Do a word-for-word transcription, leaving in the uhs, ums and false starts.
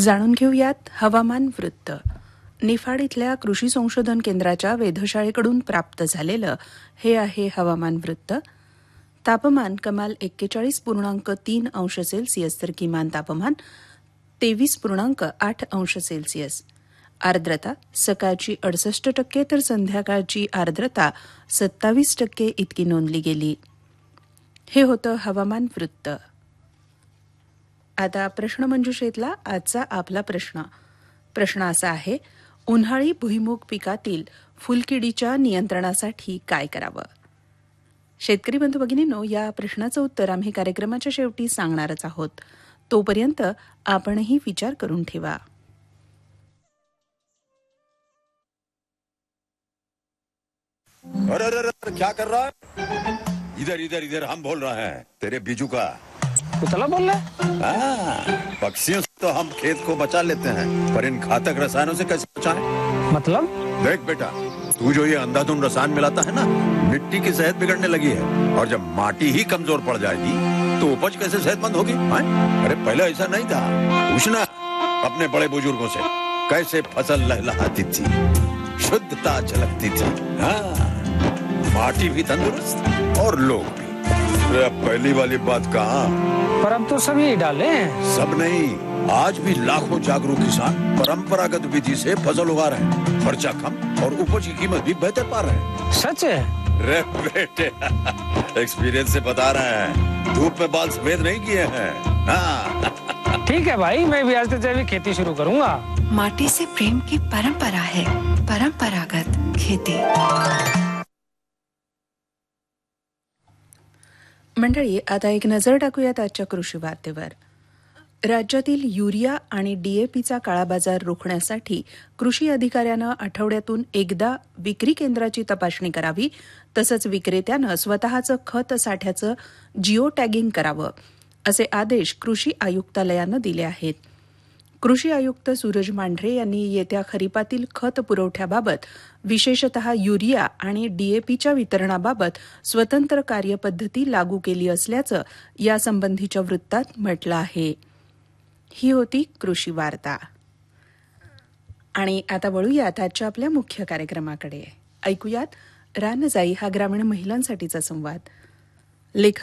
जाणून घेऊयात हवामान वृत्त. निफाड इथल्या कृषी संशोधन केंद्राच्या वेधशाळेकडून प्राप्त झालेलं हे आहे हवामान वृत्त. तापमान कमाल एक्केचाळीस पूर्णांक तीन अंश सेल्सिअस तर किमान तापमान तेवीस पूर्णांक आठ अंश सेल्सिअस. आर्द्रता सकाळची अडुसष्ट टक्के तर संध्याकाळची आर्द्रता सत्तावीस टक्के इतकी नोंदली गेली. हे होतं हवामान वृत्त. आता प्रश्नमंजुषेतला आजचा आपला प्रश्न प्रश्न असा आहे, उन्हाळी भुईमूग पिकातील फुलकिडीच्या नियंत्रणासाठी काय करावं? शेतकरी बंधू भगिनींनो, या प्रश्नाचं उत्तर आम्ही कार्यक्रमाच्या शेवटी सांगणारच आहोत. तोपर्यंत आपणही विचार करून ठेवा. अरे अरे अरे क्या कर रहा है? इधर इधर इधर हम बोल रहे हैं तेरे बीजू का. कुतला बोल रहा है? हाँ, पक्षियों से तो हम खेत को बचा लेते हैं, पर इन घातक रसायनों से कैसे बचाएं? मतलब? देख बेटा, तू जो ये अंधाधुंध रसायन मिलाता है ना, मिट्टी की सेहत बिगड़ने लगी है. और जब माटी ही कमजोर पड़ जाएगी तो उपज कैसे सेहतमंद होगी? हाँ? अरे पहले ऐसा नहीं था. पूछना अपने बड़े बुजुर्गों से, कैसे फसल लहलहाती थी, शुद्धता झलकती थी. हाँ, माटी भी तंदुरुस्त और लोग भी. अरे अब पहली वाली बात कहाँ? पर अब तो सब यही डाले हैं. सब नहीं, आज भी लाखों जागरूक किसान परंपरागत विधि से फसल उगा रहे हैं. खर्चा कम और उपज की कीमत भी बेहतर पा रहे हैं. सच है? रे बेटे, एक्सपीरियंस से बता रहे हैं. धूप में बाल सफेद नहीं किए हैं. हाँ. ठीक है भाई, मैं भी आज से जैविक खेती शुरू करूंगा. माटी से प्रेम की परंपरा है. परंपरागत खेती. मंडळी, आता एक नजर टाकूयात आजच्या कृषी वार्तेवर. राज्यातील युरिया आणि डीएपीचा काळाबाजार रोखण्यासाठी कृषी अधिकाऱ्यानं आठवड्यातून एकदा विक्री केंद्राची तपासणी करावी, तसंच विक्रेत्यानं स्वतःचं खत साठ्याचं जिओ टॅगिंग करावं, असे आदेश कृषी आयुक्तालयानं दिले आहेत. कृषी आयुक्त सूरज मांढरे यांनी येत्या खरीपातील खत पुरवठ्याबाबत, विशेषतः युरिया आणि डीएपीच्या वितरणाबाबत स्वतंत्र कार्यपद्धती लागू केली असल्याचं यासंबंधीच्या वृत्तात म्हटलं आहे. ही होती कृषी वार्ता. आणि आता वळूयात आजच्या आपल्या मुख्य कार्यक्रमाकडे. ऐकूयात रानजाई हा ग्रामीण महिलांसाठीचा संवाद. लेखक